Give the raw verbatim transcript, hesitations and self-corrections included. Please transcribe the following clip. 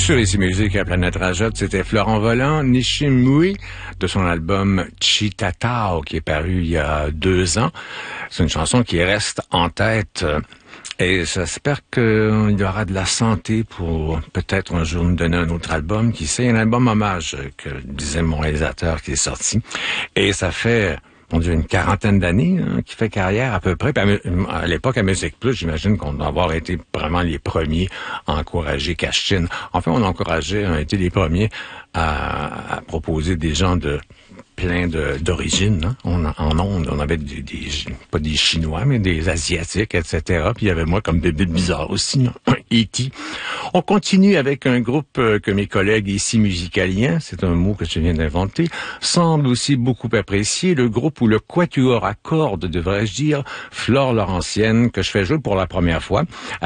Sur Ici Musique à Planète Rajot, c'était Florent Volant, Nishimui, de son album Chitatao, qui est paru il y a deux ans. C'est une chanson qui reste en tête. Et j'espère qu'il y aura de la santé pour peut-être un jour nous donner un autre album. Qui sait, un album hommage, que disait mon réalisateur qui est sorti. Et ça fait... on dit une quarantaine d'années hein, qui fait carrière à peu près. Puis à, à l'époque, à Musique Plus, j'imagine qu'on doit avoir été vraiment les premiers à encourager Cashtin. Enfin, on encourageait, on a été les premiers à, à proposer des gens de plein de d'origine. Hein. On, en ondes, on avait des, des, pas des Chinois, mais des Asiatiques, et cetera. Puis il y avait moi comme bébé bizarre aussi, hein. E T On continue avec un groupe que mes collègues ici musicaliens, c'est un mot que je viens d'inventer, semblent aussi beaucoup apprécier, le groupe ou le quatuor à cordes, devrais-je dire, Flore Laurentienne, que je fais jouer pour la première fois.